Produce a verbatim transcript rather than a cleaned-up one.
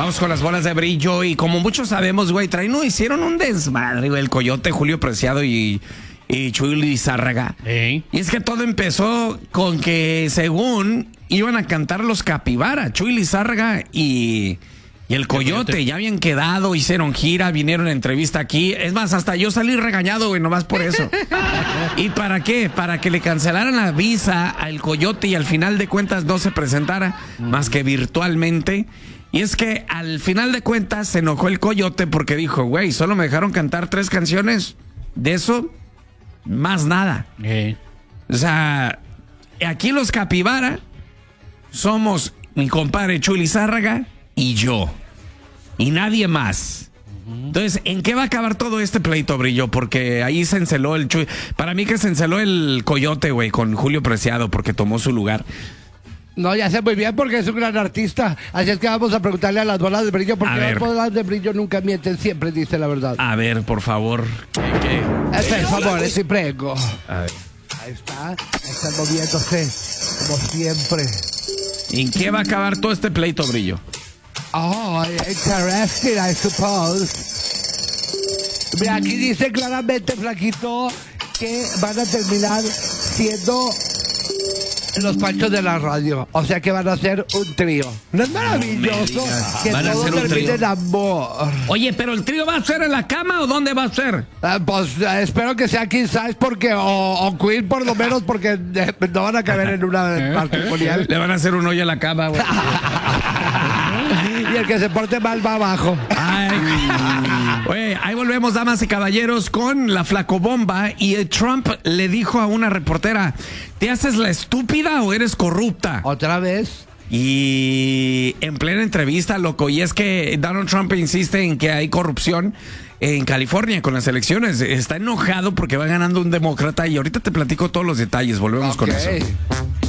Vamos con las bolas de brillo y como muchos sabemos, güey, traen, no, hicieron un desmadre, güey, el Coyote, Julio Preciado y, y Chuy Lizárraga. ¿Eh? Y es que todo empezó con que según iban a cantar los Capibara, Chuy Lizárraga y... Y el Coyote, Coyote, ya habían quedado, hicieron gira, vinieron a entrevista aquí. Es más, hasta yo salí regañado, güey, nomás por eso. ¿Y para qué? Para que le cancelaran la visa al Coyote y al final de cuentas no se presentara, mm. más que virtualmente. Y es que al final de cuentas se enojó el Coyote porque dijo, güey, solo me dejaron cantar tres canciones. De eso, más nada. Eh. O sea, aquí los Capibara somos mi compadre Chuy Lizárraga y yo. Y nadie más. Entonces, ¿en qué va a acabar todo este pleito, Brillo? Porque ahí se enceló el Chuy. Para mí que se enceló el Coyote, güey, con Julio Preciado, porque tomó su lugar. No, ya sé muy bien porque es un gran artista. Así es que vamos a preguntarle a las bolas de brillo, porque las bolas de brillo nunca mienten, siempre dice la verdad. A ver, por favor. ¿Qué? qué? Este, por favor, sí prego. A ver. Ahí está, está moviéndose, como siempre. ¿En qué va a acabar todo este pleito, Brillo? Oh, interesting, I suppose. Mira, aquí dice claramente, flaquito, que van a terminar siendo los Panchos de la radio. O sea que van a ser un trío. ¿No es maravilloso? No que van todo termine en amor. Oye, pero ¿el trío va a ser en la cama o dónde va a ser? Eh, pues eh, espero que sea King Size porque, o, o Queen por lo menos, porque eh, no van a caber en una matrimonial. Le van a hacer un hoyo a la cama, güey. Y el que se porte mal va abajo. Ay, güey, ahí volvemos, damas y caballeros, con la flacobomba. Y el Trump le dijo a una reportera, ¿te haces la estúpida o eres corrupta? ¿Otra vez? Y en plena entrevista, loco, y es que Donald Trump insiste en que hay corrupción en California con las elecciones. Está enojado porque va ganando un demócrata y ahorita te platico todos los detalles. Volvemos okay. con eso.